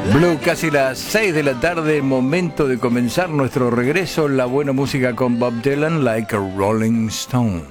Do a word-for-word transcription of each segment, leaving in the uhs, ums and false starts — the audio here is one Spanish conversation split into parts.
Blue, casi las seis de la tarde, momento de comenzar nuestro regreso. La buena música con Bob Dylan, Like a Rolling Stone.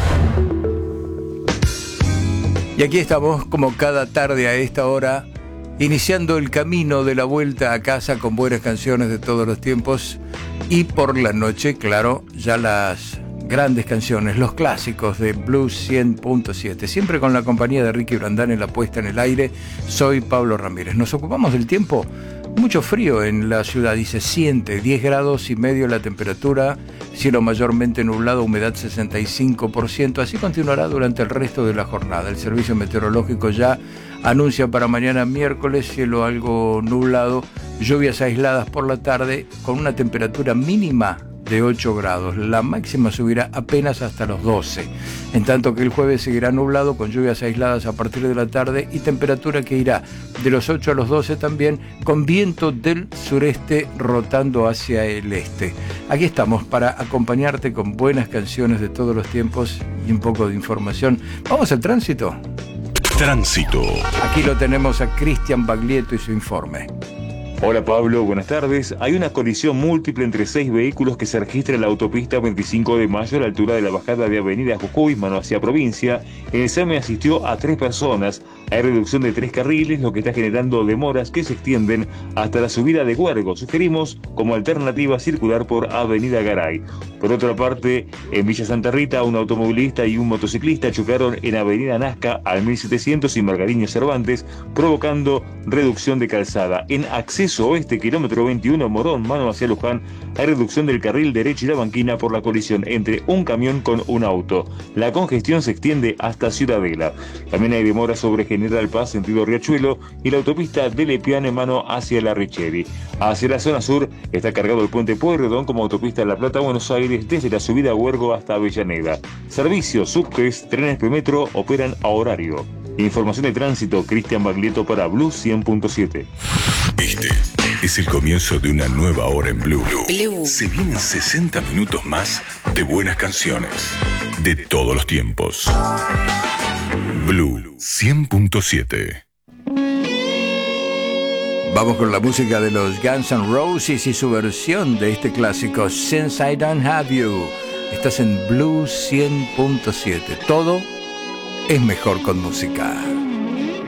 Y aquí estamos, como cada tarde a esta hora, iniciando el camino de la vuelta a casa con buenas canciones de todos los tiempos. Y por la noche, claro, ya las grandes canciones, los clásicos de Blues cien punto siete. Siempre con la compañía de Ricky Brandán en la puesta en el aire. Soy Pablo Ramírez. Nos ocupamos del tiempo. Mucho frío en la ciudad y se siente. diez grados y medio la temperatura. Cielo mayormente nublado, humedad sesenta y cinco por ciento. Así continuará durante el resto de la jornada. El servicio meteorológico ya anuncia para mañana miércoles cielo algo nublado, lluvias aisladas por la tarde con una temperatura mínima de ocho grados. La máxima subirá apenas hasta los doce. En tanto que el jueves seguirá nublado con lluvias aisladas a partir de la tarde y temperatura que irá de los ocho a los doce también, con viento del sureste rotando hacia el este. Aquí estamos para acompañarte con buenas canciones de todos los tiempos y un poco de información. ¿Vamos al tránsito? Tránsito. Aquí lo tenemos a Cristian Baglietto y su informe. Hola Pablo, buenas tardes. Hay una colisión múltiple entre seis vehículos que se registra en la autopista veinticinco de mayo a la altura de la bajada de Avenida Jujuy, mano hacia provincia. El examen asistió a tres personas. Hay reducción de tres carriles, lo que está generando demoras que se extienden hasta la subida de Huergo. Sugerimos como alternativa circular por Avenida Garay. Por otra parte, en Villa Santa Rita, un automovilista y un motociclista chocaron en Avenida Nazca al mil setecientos y Margariño Cervantes, provocando reducción de calzada. En acceso oeste, kilómetro veintiuno, Morón, mano hacia Luján, hay reducción del carril derecho y la banquina por la colisión entre un camión con un auto. La congestión se extiende hasta Ciudadela. También hay demora sobre General Paz, sentido Riachuelo, y la autopista de Lepiane, mano hacia la Richeri. Hacia la zona sur está cargado el puente Pueyrredón como autopista de La Plata, Buenos Aires, desde la subida a Huergo hasta Avellaneda. Servicios, subtes, trenes premetro operan a horario. Información de tránsito, Cristian Baglietto para Blue cien punto siete. Este es el comienzo de una nueva hora en Blue. Blue. Se vienen sesenta minutos más de buenas canciones de todos los tiempos. Blue cien punto siete. Vamos con la música de los Guns N' Roses y su versión de este clásico, Since I Don't Have You. Estás en Blue cien punto siete. Todo es mejor con música.